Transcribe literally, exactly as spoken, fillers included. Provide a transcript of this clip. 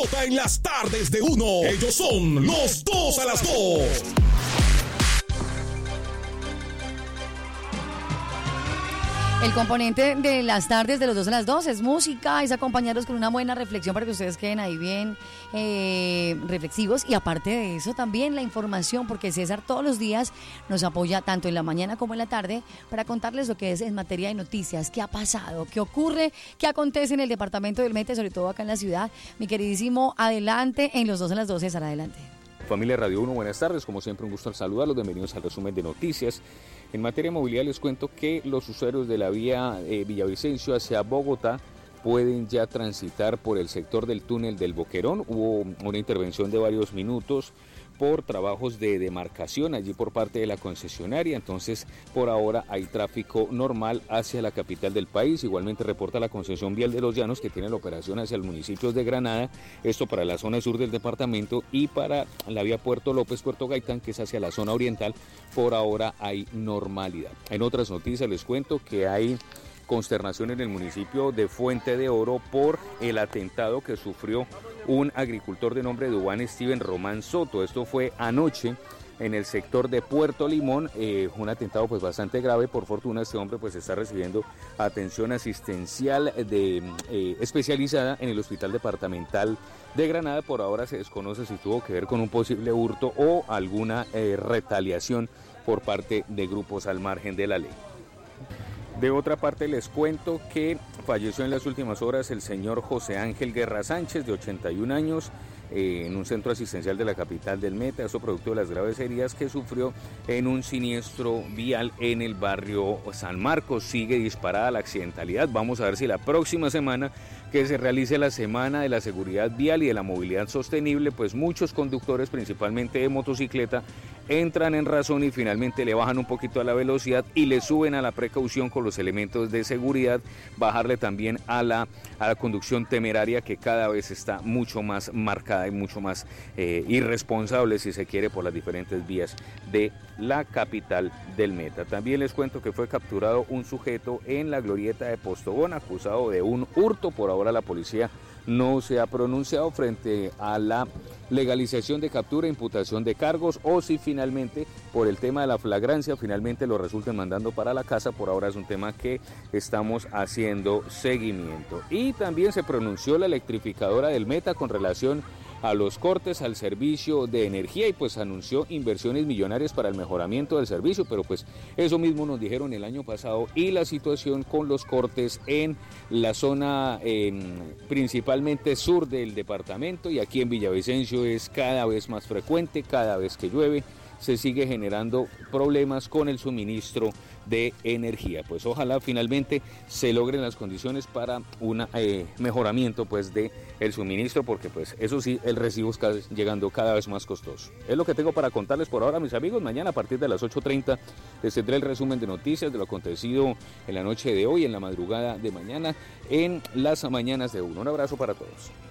En las tardes de uno, ellos son los dos a las dos. El componente de las tardes de los dos a las dos es música, es acompañarlos con una buena reflexión para que ustedes queden ahí bien eh, reflexivos, y aparte de eso también la información, porque César todos los días nos apoya tanto en la mañana como en la tarde para contarles lo que es en materia de noticias, qué ha pasado, qué ocurre, qué acontece en el departamento del Meta, sobre todo acá en la ciudad. Mi queridísimo, adelante en los dos a las dos, César, adelante. Familia Radio uno, buenas tardes, como siempre un gusto al saludarlos, bienvenidos al resumen de noticias. En materia de movilidad les cuento que los usuarios de la vía eh, Villavicencio hacia Bogotá pueden ya transitar por el sector del túnel del Boquerón. Hubo una intervención de varios minutos por trabajos de demarcación allí por parte de la concesionaria, entonces por ahora hay tráfico normal hacia la capital del país. Igualmente reporta la concesión vial de Los Llanos que tiene la operación hacia el municipio de Granada, esto para la zona sur del departamento, y para la vía Puerto López, Puerto Gaitán, que es hacia la zona oriental, por ahora hay normalidad. En otras noticias les cuento que hay consternación en el municipio de Fuente de Oro por el atentado que sufrió un agricultor de nombre Dubán Steven Román Soto. Esto fue anoche en el sector de Puerto Limón, eh, un atentado pues bastante grave. Por fortuna este hombre pues está recibiendo atención asistencial de, eh, especializada en el Hospital Departamental de Granada. Por ahora se desconoce si tuvo que ver con un posible hurto o alguna eh, retaliación por parte de grupos al margen de la ley. De otra parte les cuento que falleció en las últimas horas el señor José Ángel Guerra Sánchez, de ochenta y un años, eh, en un centro asistencial de la capital del Meta, eso producto de las graves heridas que sufrió en un siniestro vial en el barrio San Marcos. Sigue disparada la accidentalidad. Vamos a ver si la próxima semana que se realice la Semana de la Seguridad Vial y de la Movilidad Sostenible, pues muchos conductores, principalmente de motocicleta, entran en razón y finalmente le bajan un poquito a la velocidad y le suben a la precaución con los elementos de seguridad, bajarle también a la, a la conducción temeraria, que cada vez está mucho más marcada y mucho más eh, irresponsable, si se quiere, por las diferentes vías de la capital del Meta. También les cuento que fue capturado un sujeto en la glorieta de Postobón acusado de un hurto. Por ahora la policía no se ha pronunciado frente a la legalización de captura, imputación de cargos, o si finalmente por el tema de la flagrancia finalmente lo resulten mandando para la casa. Por ahora es un tema que estamos haciendo seguimiento. Y también se pronunció la electrificadora del Meta con relación a los cortes al servicio de energía y pues anunció inversiones millonarias para el mejoramiento del servicio, pero pues eso mismo nos dijeron el año pasado, y la situación con los cortes en la zona en, principalmente sur del departamento y aquí en Villavicencio es cada vez más frecuente. Cada vez que llueve se sigue generando problemas con el suministro de energía. Pues ojalá finalmente se logren las condiciones para un eh, mejoramiento pues de el suministro, porque pues eso sí, el recibo está llegando cada vez más costoso. Es lo que tengo para contarles por ahora, mis amigos. Mañana a partir de las ocho treinta les tendré el resumen de noticias de lo acontecido en la noche de hoy, en la madrugada de mañana, en las mañanas de uno. Un abrazo para todos.